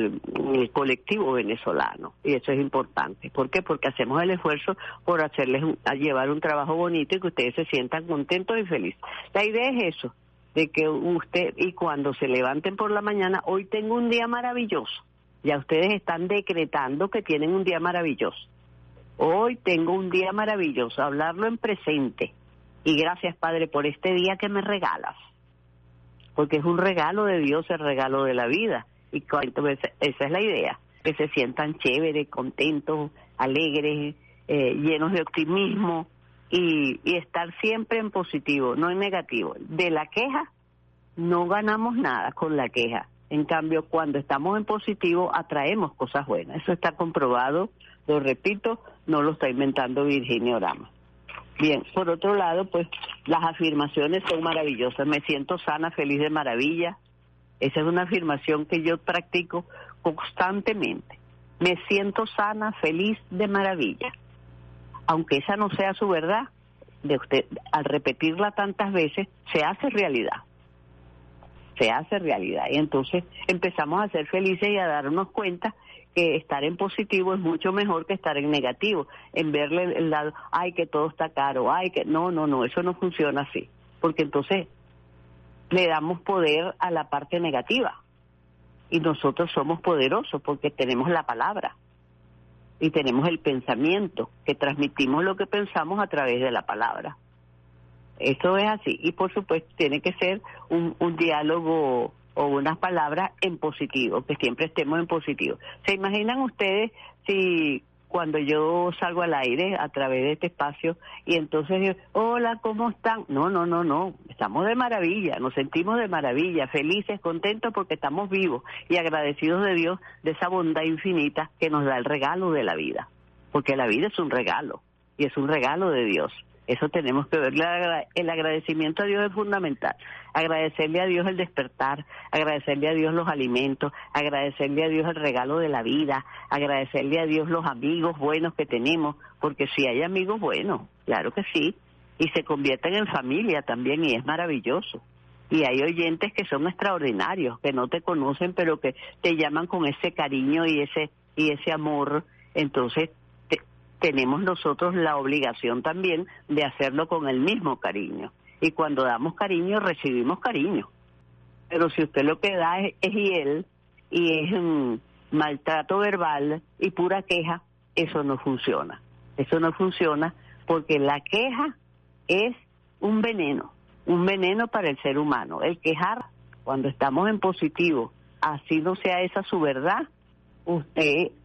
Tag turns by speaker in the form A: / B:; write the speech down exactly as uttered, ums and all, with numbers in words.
A: el, el colectivo venezolano, y eso es importante. ¿Por qué? Porque hacemos el esfuerzo por hacerles un, a llevar un trabajo bonito y que ustedes se sientan contentos y felices. La idea es eso, de que usted, y cuando se levanten por la mañana, hoy tengo un día maravilloso. Ya ustedes están decretando que tienen un día maravilloso. Hoy tengo un día maravilloso, hablarlo en presente. Y gracias, Padre, por este día que me regalas. Porque es un regalo de Dios, el regalo de la vida. Y esa es la idea, que se sientan chéveres, contentos, alegres, eh, llenos de optimismo y, y estar siempre en positivo, no en negativo. De la queja no ganamos nada con la queja. En cambio, cuando estamos en positivo, atraemos cosas buenas. Eso está comprobado, lo repito, no lo está inventando Virginia Orama. Bien, por otro lado, pues las afirmaciones son maravillosas. Me siento sana, feliz, de maravilla. Esa es una afirmación que yo practico constantemente. Me siento sana, feliz, de maravilla. Aunque esa no sea su verdad, de usted, al repetirla tantas veces, se hace realidad. Se hace realidad. Y entonces empezamos a ser felices y a darnos cuenta que estar en positivo es mucho mejor que estar en negativo, en verle el lado, ay, que todo está caro, ay, que no, no, no, eso no funciona así, porque entonces le damos poder a la parte negativa, y nosotros somos poderosos porque tenemos la palabra, y tenemos el pensamiento, que transmitimos lo que pensamos a través de la palabra. Eso es así, y por supuesto tiene que ser un, un diálogo o unas palabras en positivo, que siempre estemos en positivo. ¿Se imaginan ustedes si cuando yo salgo al aire a través de este espacio y entonces digo, hola, ¿cómo están? No, no, no, no, estamos de maravilla, nos sentimos de maravilla, felices, contentos porque estamos vivos y agradecidos de Dios de esa bondad infinita que nos da el regalo de la vida, porque la vida es un regalo y es un regalo de Dios. Eso tenemos que ver. El agradecimiento a Dios es fundamental. Agradecerle a Dios el despertar, agradecerle a Dios los alimentos, agradecerle a Dios el regalo de la vida, agradecerle a Dios los amigos buenos que tenemos, porque si hay amigos buenos, claro que sí, y se convierten en familia también, y es maravilloso. Y hay oyentes que son extraordinarios, que no te conocen, pero que te llaman con ese cariño y ese y ese amor. Entonces, tenemos nosotros la obligación también de hacerlo con el mismo cariño. Y cuando damos cariño, recibimos cariño. Pero si usted lo que da es, es hiel y es um, maltrato verbal y pura queja, eso no funciona. Eso no funciona porque la queja es un veneno, un veneno para el ser humano. El quejar, cuando estamos en positivo, así no sea esa su verdad, usted